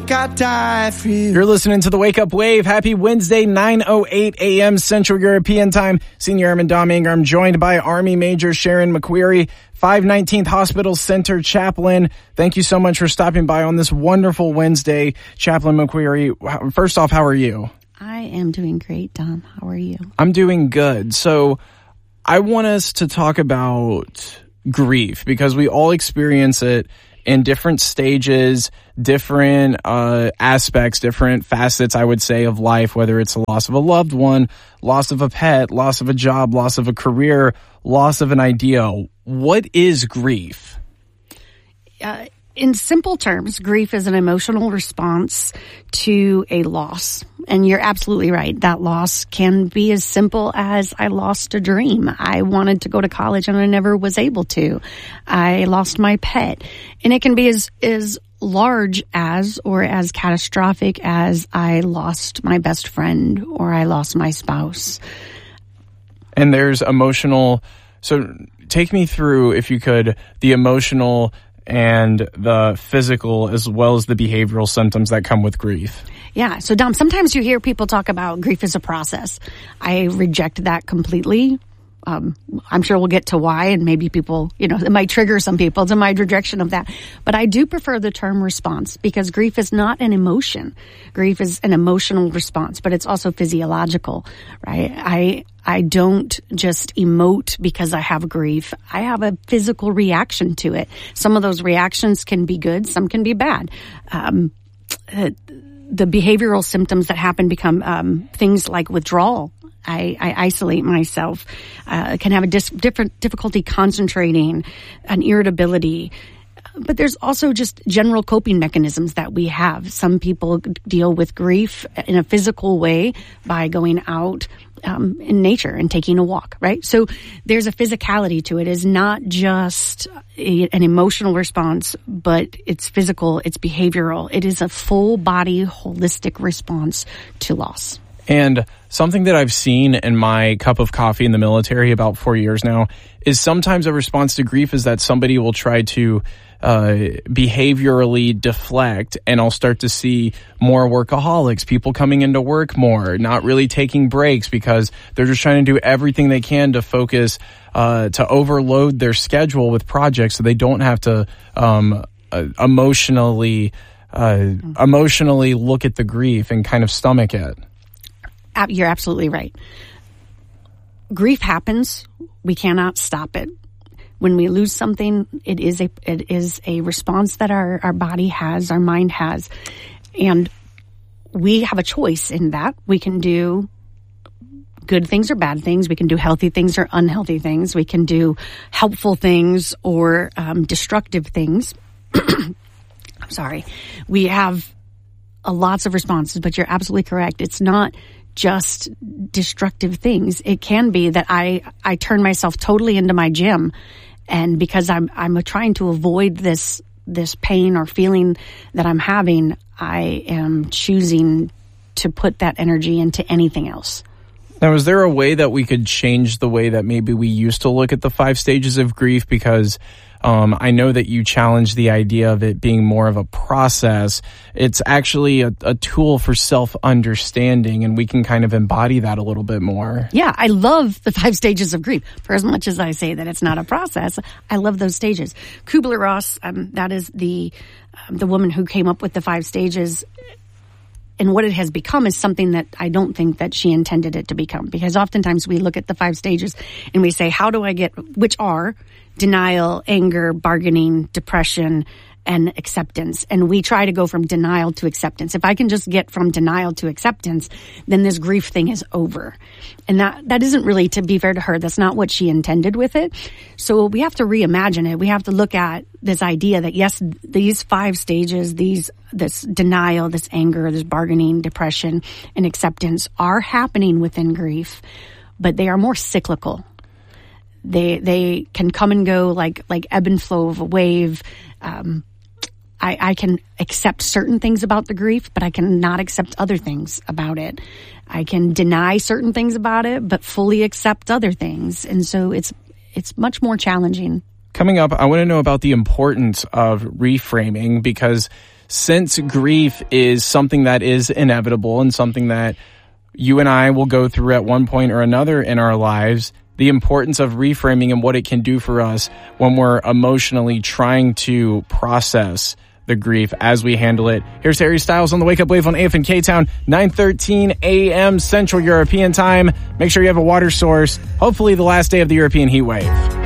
think I'd die for you. You're listening to the Wake Up Wave. Happy Wednesday, 9:08 a.m. Central European Time. Senior Airman Dom Anger. I'm joined by Army Major Sharon McQuarrie, 519th Hospital Center Chaplain. Thank you so much for stopping by on this wonderful Wednesday. Chaplain McQuarrie, first off, how are you? I am doing great, Dom. How are you? I'm doing good. So I want us to talk about grief because we all experience it in different stages, different aspects, different facets, I would say, of life, whether it's a loss of a loved one, loss of a pet, loss of a job, loss of a career, loss of an idea. What is grief? In simple terms, grief is an emotional response to a loss. And you're absolutely right. That loss can be as simple as I lost a dream. I wanted to go to college and I never was able to. I lost my pet. And it can be as large as or as catastrophic as I lost my best friend or I lost my spouse. And there's emotional. So take me through, if you could, the emotional and the physical as well as the behavioral symptoms that come with grief. Yeah. So, Dom, sometimes you hear people talk about grief as a process. I reject that completely. I'm sure we'll get to why, and maybe people, it might trigger some people to my rejection of that. But I do prefer the term response because grief is not an emotion. Grief is an emotional response, but it's also physiological, right? I don't just emote because I have grief. I have a physical reaction to it. Some of those reactions can be good, some can be bad. The behavioral symptoms that happen become things like withdrawal. I isolate myself, can have a different difficulty concentrating, an irritability. But there's also just general coping mechanisms that we have. Some people deal with grief in a physical way by going out in nature and taking a walk, right? So there's a physicality to it. It's not just an emotional response, but it's physical, it's behavioral. It is a full body, holistic response to loss. And something that I've seen in my cup of coffee in the military about 4 years now is sometimes a response to grief is that somebody will try to behaviorally deflect, and I'll start to see more workaholics, people coming into work more, not really taking breaks because they're just trying to do everything they can to focus, to overload their schedule with projects so they don't have to emotionally look at the grief and kind of stomach it. You're absolutely right. Grief happens. We cannot stop it. When we lose something, it is a response that our body has, our mind has. And we have a choice in that. We can do good things or bad things. We can do healthy things or unhealthy things. We can do helpful things or destructive things. I'm sorry. We have lots of responses, but you're absolutely correct. It's not just destructive things. It can be that I turn myself totally into my gym, and because I'm trying to avoid this pain or feeling that I'm having, I am choosing to put that energy into anything else. Now, is there a way that we could change the way that maybe we used to look at the 5 stages of grief? Because I know that you challenge the idea of it being more of a process. It's actually a tool for self-understanding, and we can kind of embody that a little bit more. Yeah, I love the 5 stages of grief. For as much as I say that it's not a process, I love those stages. Kubler-Ross, that is the woman who came up with the 5 stages. And what it has become is something that I don't think that she intended it to become. Because oftentimes we look at the 5 stages and we say, how do I get, which are denial, anger, bargaining, depression, and acceptance. And we try to go from denial to acceptance. If I can just get from denial to acceptance, then this grief thing is over. And that isn't really, to be fair to her, that's not what she intended with it. So we have to reimagine it. We have to look at this idea that, yes, these 5 stages, this denial, this anger, this bargaining, depression, and acceptance are happening within grief, but they are more cyclical. They can come and go like ebb and flow of a wave. I can accept certain things about the grief, but I cannot accept other things about it. I can deny certain things about it, but fully accept other things. And so it's much more challenging. Coming up, I want to know about the importance of reframing, because since grief is something that is inevitable and something that you and I will go through at one point or another in our lives, the importance of reframing and what it can do for us when we're emotionally trying to process the grief as we handle it. Here's Harry Styles on the Wake Up Wave on AFN K-Town, 9:13 a.m. Central European Time. Make sure you have a water source. Hopefully the last day of the European heat wave.